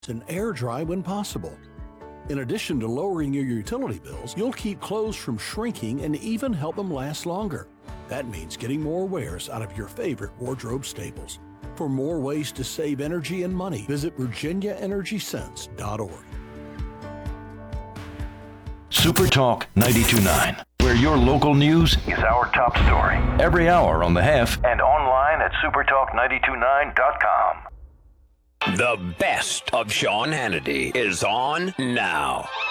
and air dry when possible. In addition to lowering your utility bills, you'll keep clothes from shrinking and even help them last longer. That means getting more wears out of your favorite wardrobe staples. For more ways to save energy and money, visit virginiaenergysense.org. Super Talk 92.9, where your local news is our top story. Every hour on the Hef and online at supertalk929.com. The best of Sean Hannity is on now.